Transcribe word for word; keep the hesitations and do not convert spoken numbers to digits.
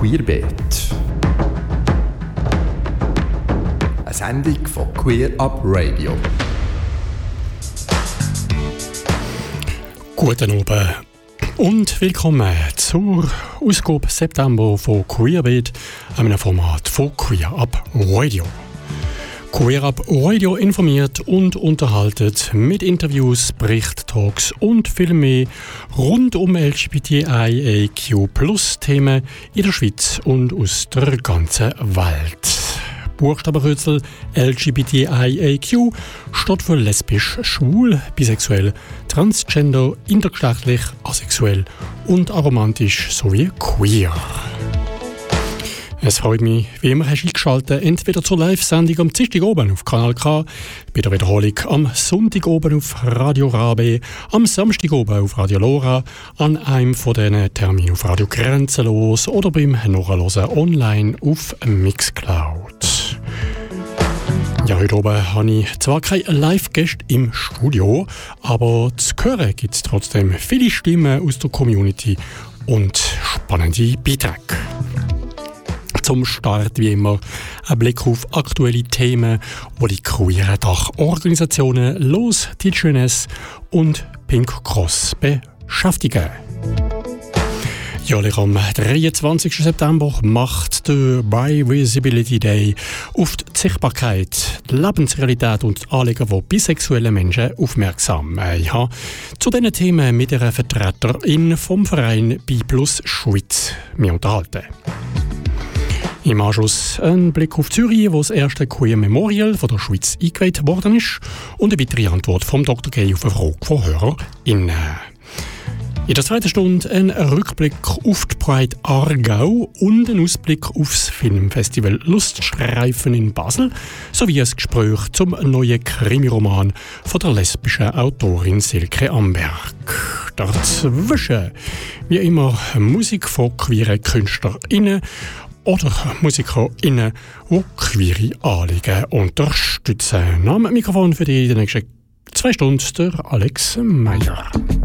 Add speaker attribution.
Speaker 1: Queerbeat. Eine Sendung von Queer Up Radio.
Speaker 2: Guten Abend und willkommen zur Ausgabe September von Queerbeat, einem Format von Queer Up Radio. Queer Up Radio informiert und unterhaltet mit Interviews, Bericht-Talks und viel mehr rund um L G B T I A Q Plus Themen in der Schweiz und aus der ganzen Welt. Buchstabenkürzel L G B T I A Q steht für lesbisch, schwul, bisexuell, transgender, intergeschlechtlich, asexuell und aromantisch sowie queer. Es freut mich, wie immer hast du eingeschaltet, entweder zur Live-Sendung am Dienstag oben auf Kanal K, bei der Wiederholung am Sonntag oben auf Radio Rabe, am Samstag oben auf Radio Lora, an einem von diesen Terminen auf Radio Grenzenlos oder beim Nachhören online auf Mixcloud. Ja, heute oben habe ich zwar keine Live-Gäste im Studio, aber zu hören gibt es trotzdem viele Stimmen aus der Community und spannende Beiträge. Zum Start wie immer ein Blick auf aktuelle Themen, die die queeren Dachorganisationen Los die Jeunesse und Pink Cross beschäftigen. Jährlich am dreiundzwanzigsten September macht der Bi-Visibility Day auf die Sichtbarkeit, die Lebensrealität und die Anliegen von bisexuellen Menschen aufmerksam. Ich habe zu diesen Themen mit einer Vertreterin vom Verein Bi Plus Schweiz mich unterhalten. Im Anschluss ein Blick auf Zürich, wo das erste Queer Memorial von der Schweiz eingeweiht worden ist und eine weitere Antwort vom Doktor G auf eine Frage von HörerInnen. In der zweiten Stunde ein Rückblick auf die Pride Aargau und ein Ausblick aufs Filmfestival Luststreifen in Basel sowie ein Gespräch zum neuen Krimiroman von der lesbischen Autorin Silke Amberg. Dazwischen, wie immer, Musik von queeren KünstlerInnen oder MusikerInnen, die queere Anliegen unterstützen. Am Mikrofon für die nächsten zwei Stunden der Alex Meyer.